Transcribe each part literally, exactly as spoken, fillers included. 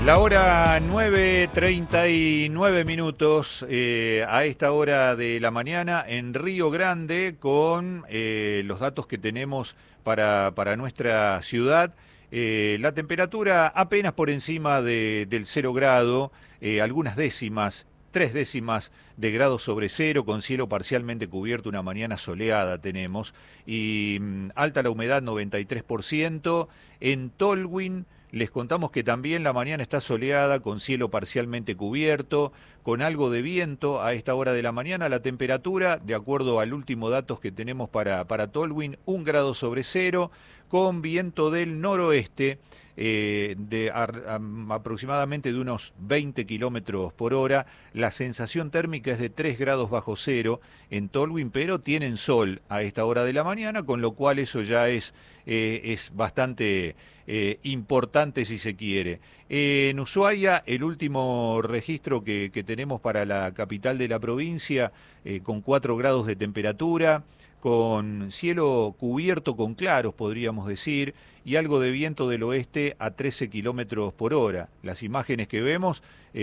La hora nueve, treinta y nueve minutos, eh, a esta hora de la mañana en Río Grande, con eh, los datos que tenemos para, para nuestra ciudad. Eh, la temperatura apenas por encima de, del cero grado, eh, algunas décimas, tres décimas de grado sobre cero, con cielo parcialmente cubierto, una mañana soleada tenemos, y mm, alta la humedad, noventa y tres por ciento. En Tolwyn les contamos que también la mañana está soleada, con cielo parcialmente cubierto, con algo de viento a esta hora de la mañana. La temperatura, de acuerdo al último datos que tenemos para, para Tolwyn, un grado sobre cero, con viento del noroeste, eh, de a, a, aproximadamente de unos veinte kilómetros por hora. La sensación térmica es de tres grados bajo cero en Tolwyn, pero tienen sol a esta hora de la mañana, con lo cual eso ya es, eh, es bastante eh, importante, si se quiere. Eh, en Ushuaia, el último registro que, que tenemos para la capital de la provincia, eh, con cuatro grados de temperatura, con cielo cubierto con claros, podríamos decir, y algo de viento del oeste a trece kilómetros por hora. Las imágenes que vemos,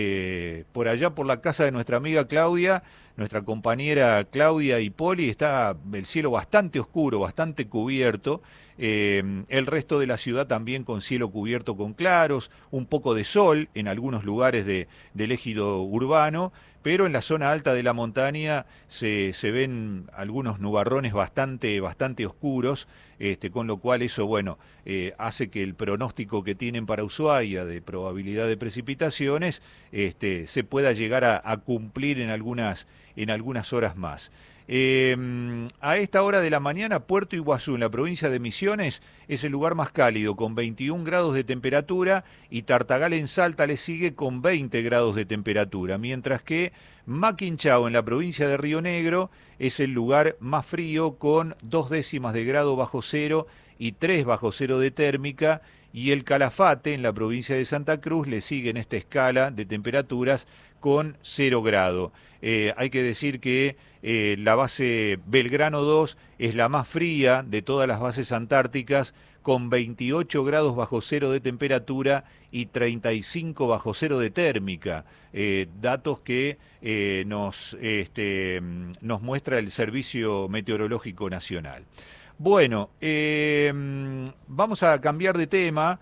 eh, por allá por la casa de nuestra amiga Claudia, nuestra compañera Claudia y Poli, está el cielo bastante oscuro, bastante cubierto. Eh, el resto de la ciudad también con cielo cubierto con claros, un poco de sol en algunos lugares de, del ejido urbano, pero en la zona alta de la montaña se, se ven algunos nubarrones bastante, bastante oscuros, este, con lo cual eso, bueno, eh, hace que el pronóstico que tienen para Ushuaia de probabilidad de precipitaciones este, se pueda llegar a, a cumplir en algunas, en algunas horas más. Eh, a esta hora de la mañana, Puerto Iguazú, en la provincia de Misiones, es el lugar más cálido, con veintiún grados de temperatura, y Tartagal en Salta le sigue con veinte grados de temperatura, mientras que Maquinchao, en la provincia de Río Negro, es el lugar más frío, con dos décimas de grado bajo cero y tres bajo cero de térmica, y el Calafate, en la provincia de Santa Cruz, le sigue en esta escala de temperaturas con cero grado. Eh, hay que decir que eh, la base Belgrano dos es la más fría de todas las bases antárticas, con veintiocho grados bajo cero de temperatura y treinta y cinco bajo cero de térmica. Eh, datos que eh, nos, este, nos muestra el Servicio Meteorológico Nacional. Bueno, eh, vamos a cambiar de tema,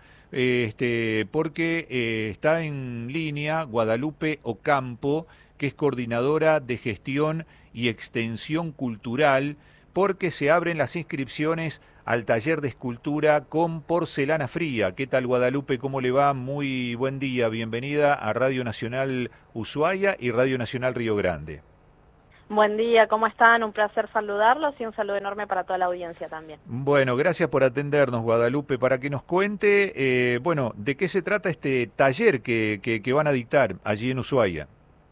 este, porque eh, está en línea Guadalupe Ocampo, que es coordinadora de gestión y extensión cultural, porque se abren las inscripciones al taller de escultura con porcelana fría. ¿Qué tal, Guadalupe? ¿Cómo le va? Muy buen día. Bienvenida a Radio Nacional Ushuaia y Radio Nacional Río Grande. Buen día, ¿cómo están? Un placer saludarlos y un saludo enorme para toda la audiencia también. Bueno, gracias por atendernos, Guadalupe. Para que nos cuente, eh, bueno, ¿de qué se trata este taller que, que, que van a dictar allí en Ushuaia?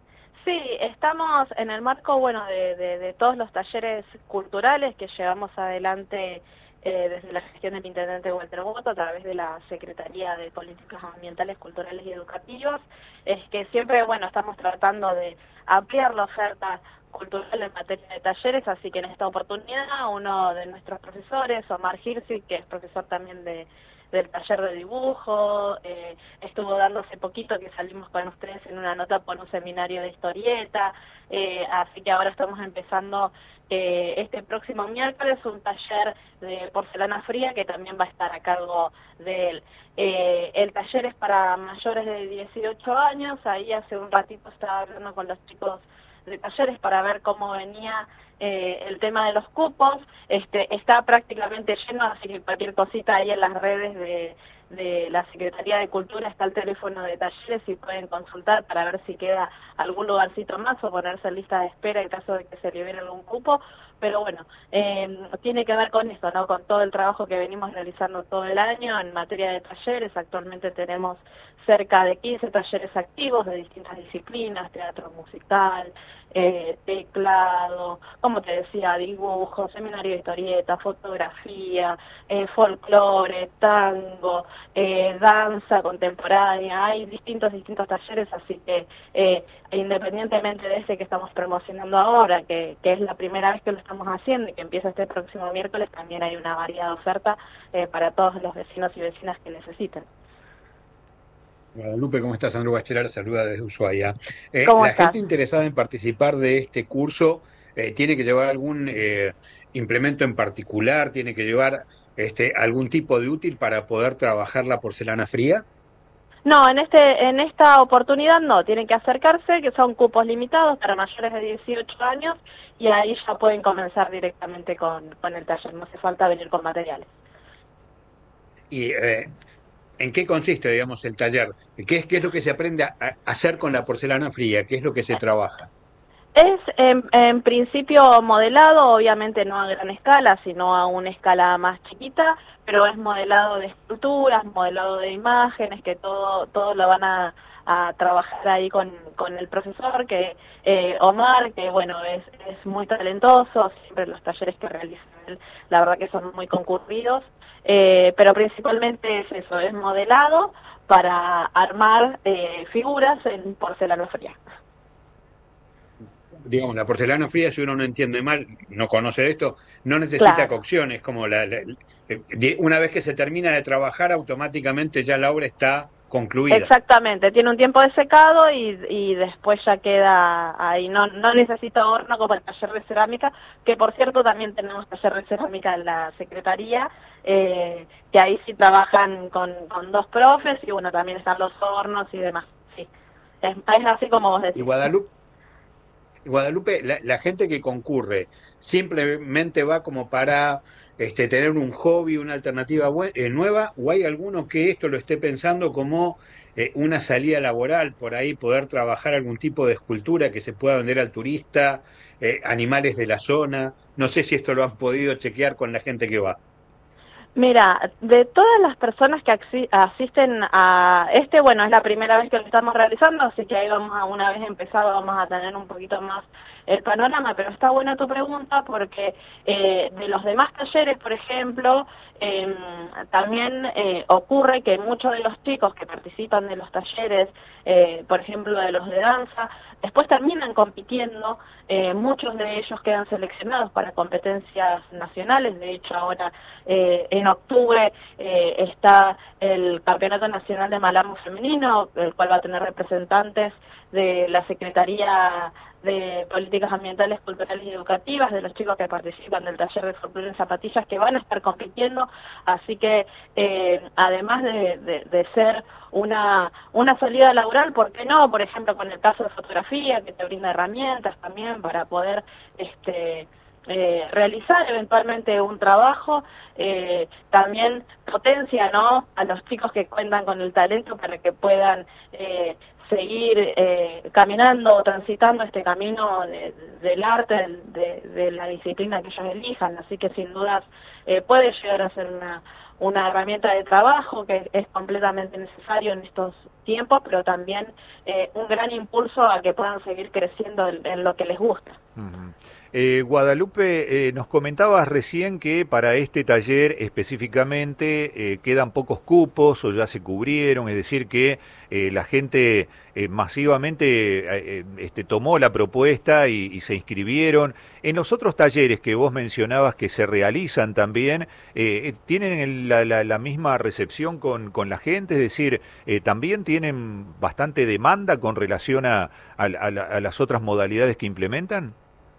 Sí, estamos en el marco, bueno, de, de, de todos los talleres culturales que llevamos adelante eh, desde la gestión del Intendente Walter Boto a través de la Secretaría de Políticas Ambientales, Culturales y Educativas. Es que siempre, bueno, estamos tratando de ampliar la oferta cultural en materia de talleres, así que en esta oportunidad uno de nuestros profesores, Omar Hirsi, que es profesor también de del taller de dibujo, eh, estuvo dando hace poquito que salimos con ustedes en una nota por un seminario de historieta, eh, así que ahora estamos empezando eh, este próximo miércoles un taller de porcelana fría que también va a estar a cargo de él. Eh, el taller es para mayores de dieciocho años, ahí hace un ratito estaba hablando con los chicos de talleres para ver cómo venía eh, el tema de los cupos. Este, está prácticamente lleno, así que cualquier cosita ahí en las redes de, de la Secretaría de Cultura está el teléfono de talleres y pueden consultar para ver si queda algún lugarcito más o ponerse en lista de espera en caso de que se libere algún cupo. Pero bueno, eh, tiene que ver con esto, ¿no? Con todo el trabajo que venimos realizando todo el año en materia de talleres. Actualmente tenemos cerca de quince talleres activos de distintas disciplinas: teatro musical, eh, teclado, como te decía, dibujo, seminario de historieta, fotografía, eh, folclore, tango, eh, danza contemporánea. Hay distintos, distintos talleres, así que eh, independientemente de ese que estamos promocionando ahora, que, que es la primera vez que lo estamos haciendo y que empieza este próximo miércoles, también hay una variada oferta eh, para todos los vecinos y vecinas que necesiten. Guadalupe, ¿cómo estás? Sandro Bachelar saluda desde Ushuaia. Eh, ¿Cómo la estás? gente interesada en participar de este curso eh, tiene que llevar algún eh, implemento en particular, tiene que llevar este, algún tipo de útil para poder trabajar la porcelana fría. No, en este, en esta oportunidad no, tienen que acercarse, que son cupos limitados para mayores de dieciocho años y ahí ya pueden comenzar directamente con, con el taller, no hace falta venir con materiales. ¿Y eh, en qué consiste, digamos, el taller? ¿Qué es, qué es lo que se aprende a, a hacer con la porcelana fría? ¿Qué es lo que se trabaja? Es en, en principio modelado, obviamente no a gran escala, sino a una escala más chiquita, pero es modelado de esculturas, modelado de imágenes, que todo, todo lo van a, a trabajar ahí con, con el profesor, que eh, Omar, que bueno, es, es muy talentoso, siempre los talleres que realiza él, la verdad que son muy concurridos, eh, pero principalmente es eso, es modelado para armar eh, figuras en porcelana fría. Digamos, la porcelana fría, si uno no entiende mal, no conoce de esto, no necesita Claro. cocción, es como la, la- eh, una vez que se termina de trabajar, automáticamente ya la obra está concluida. Exactamente, tiene un tiempo de secado y, y después ya queda ahí, no, no necesita horno como el taller de cerámica, que por cierto también tenemos taller de cerámica en la Secretaría, eh, que ahí sí trabajan con, con dos profes y bueno, también están los hornos y demás, sí, es, es así como vos Y decís. Guadalupe, Guadalupe, la, la gente que concurre simplemente va como para este, tener un hobby, una alternativa bue- eh, nueva, o hay alguno que esto lo esté pensando como eh, una salida laboral, por ahí poder trabajar algún tipo de escultura que se pueda vender al turista, eh, animales de la zona. No sé si esto lo han podido chequear con la gente que va. Mira, de todas las personas que axi- asisten a este, bueno, es la primera vez que lo estamos realizando, así que ahí vamos a, una vez empezado, vamos a tener un poquito más el panorama, pero está buena tu pregunta porque eh, de los demás talleres, por ejemplo, eh, también eh, ocurre que muchos de los chicos que participan de los talleres, eh, por ejemplo, de los de danza, después terminan compitiendo, eh, muchos de ellos quedan seleccionados para competencias nacionales, de hecho ahora eh, en octubre eh, está el Campeonato Nacional de Malambo Femenino, el cual va a tener representantes de la Secretaría de Políticas Ambientales, Culturales y Educativas, de los chicos que participan del taller de folclore en zapatillas, que van a estar compitiendo, así que eh, además de, de, de ser una, una salida laboral, ¿por qué no? Por ejemplo, con el caso de fotografía, que te brinda herramientas también para poder este, eh, realizar eventualmente un trabajo, eh, también potencia, ¿no?, a los chicos que cuentan con el talento para que puedan eh, seguir eh, caminando o transitando este camino de, del arte, de, de la disciplina que ellos elijan, así que sin dudas eh, puede llegar a ser una, una herramienta de trabajo que es completamente necesario en estos tiempos, pero también eh, un gran impulso a que puedan seguir creciendo en, en lo que les gusta. Ujú. Eh, Guadalupe, eh, nos comentabas recién que para este taller específicamente eh, quedan pocos cupos o ya se cubrieron, es decir, que eh, la gente eh, masivamente eh, este, tomó la propuesta y, y se inscribieron. En los otros talleres que vos mencionabas que se realizan también, eh, ¿tienen el- la, la- la misma recepción con, con la gente? Es decir, eh, ¿también tienen bastante demanda con relación a, a, a la- a las otras modalidades que implementan?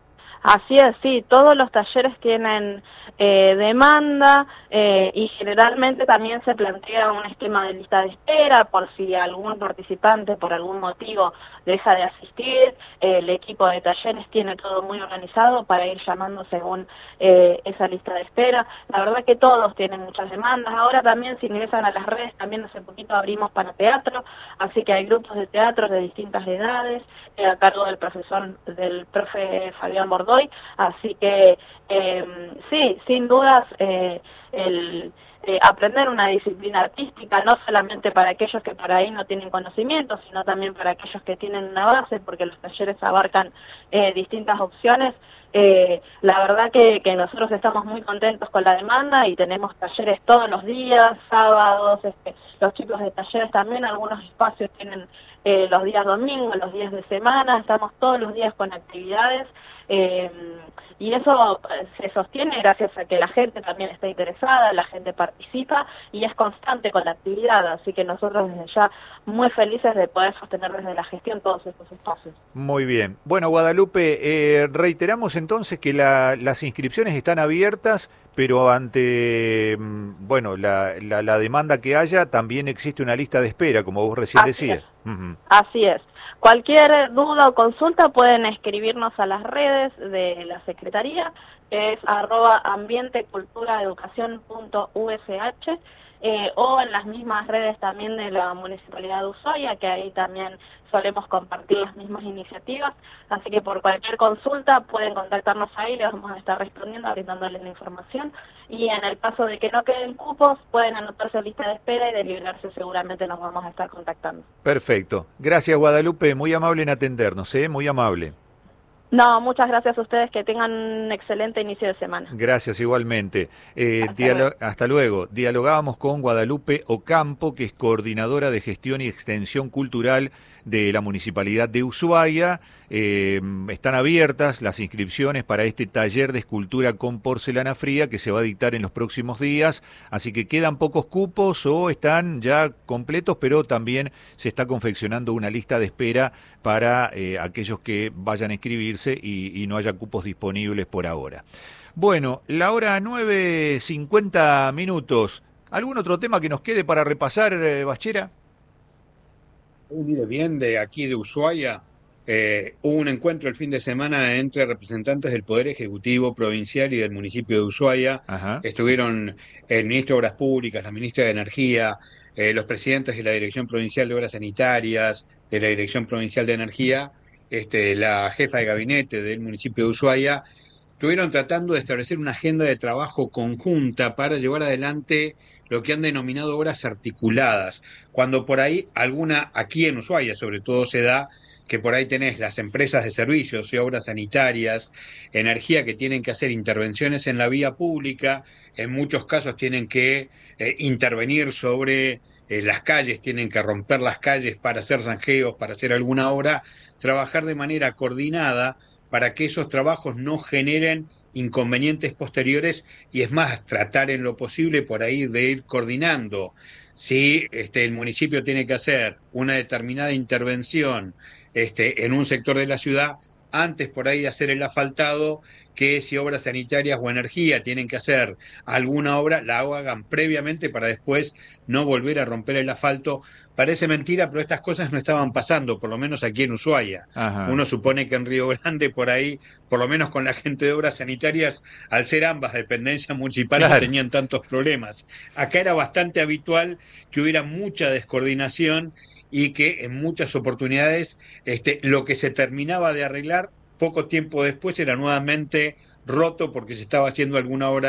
Así es, sí, todos los talleres tienen eh, demanda eh, y generalmente también se plantea un esquema de lista de espera por si algún participante por algún motivo deja de asistir, eh, el equipo de talleres tiene todo muy organizado para ir llamando según eh, esa lista de espera. La verdad que todos tienen muchas demandas, ahora también si ingresan a las redes, también hace poquito abrimos para teatro, así que hay grupos de teatro de distintas edades, eh, a cargo del profesor, del profe Fabián Bordó. Así que eh, sí, sin dudas eh, el eh, aprender una disciplina artística, no solamente para aquellos que por ahí no tienen conocimiento, sino también para aquellos que tienen una base, porque los talleres abarcan eh, distintas opciones, Eh, la verdad que, que nosotros estamos muy contentos con la demanda y tenemos talleres todos los días, sábados, este, los chicos de talleres también, algunos espacios tienen eh, los días domingos, los días de semana, estamos todos los días con actividades. Eh, y eso se sostiene gracias a que la gente también está interesada, la gente participa y es constante con la actividad, así que nosotros desde ya muy felices de poder sostener desde la gestión todos estos espacios. Muy bien. Bueno, Guadalupe, eh, reiteramos entonces que la, las inscripciones están abiertas, pero ante bueno la, la, la demanda que haya, también existe una lista de espera, como vos recién Así decías. Es. Uh-huh. Así es. Cualquier duda o consulta pueden escribirnos a las redes de la Secretaría, que es arroba ambienteculturaeducación.ush, eh, o en las mismas redes también de la Municipalidad de Ushuaia, que ahí también solemos compartir las mismas iniciativas, así que por cualquier consulta pueden contactarnos ahí, les vamos a estar respondiendo, brindándoles la información, y en el caso de que no queden cupos, pueden anotarse a lista de espera y de liberarse seguramente nos vamos a estar contactando. Perfecto. Gracias, Guadalupe, muy amable en atendernos, ¿eh? Muy amable. No, muchas gracias a ustedes, que tengan un excelente inicio de semana. Gracias, igualmente. Eh, hasta, dialo- luego. hasta luego. Dialogábamos con Guadalupe Ocampo, que es coordinadora de gestión y extensión cultural de la Municipalidad de Ushuaia. Eh, están abiertas las inscripciones para este taller de escultura con porcelana fría que se va a dictar en los próximos días, así que quedan pocos cupos o están ya completos, pero también se está confeccionando una lista de espera para eh, aquellos que vayan a inscribirse y, y no haya cupos disponibles por ahora. Bueno, la hora nueve cincuenta minutos. ¿Algún otro tema que nos quede para repasar, eh, Bachera? Mire, bien, de aquí de Ushuaia, eh, hubo un encuentro el fin de semana entre representantes del Poder Ejecutivo Provincial y del municipio de Ushuaia. Ajá. Estuvieron el ministro de Obras Públicas, la ministra de Energía, eh, los presidentes de la Dirección Provincial de Obras Sanitarias, de la Dirección Provincial de Energía, este, la jefa de gabinete del municipio de Ushuaia. Estuvieron tratando de establecer una agenda de trabajo conjunta para llevar adelante lo que han denominado obras articuladas, cuando por ahí alguna, aquí en Ushuaia sobre todo se da, que por ahí tenés las empresas de servicios y obras sanitarias, energía, que tienen que hacer intervenciones en la vía pública, en muchos casos tienen que eh, intervenir sobre eh, las calles, tienen que romper las calles para hacer zanjeos, para hacer alguna obra, trabajar de manera coordinada para que esos trabajos no generen inconvenientes posteriores, y es más, tratar en lo posible por ahí de ir coordinando. Si este, el municipio tiene que hacer una determinada intervención este, en un sector de la ciudad, antes por ahí de hacer el asfaltado, que si obras sanitarias o energía tienen que hacer alguna obra, la hagan previamente para después no volver a romper el asfalto. Parece mentira, pero estas cosas no estaban pasando, por lo menos aquí en Ushuaia. Ajá. Uno supone que en Río Grande, por ahí, por lo menos con la gente de obras sanitarias, al ser ambas dependencias municipales, Claro. no tenían tantos problemas. Acá era bastante habitual que hubiera mucha descoordinación y que en muchas oportunidades este, lo que se terminaba de arreglar poco tiempo después era nuevamente roto porque se estaba haciendo alguna obra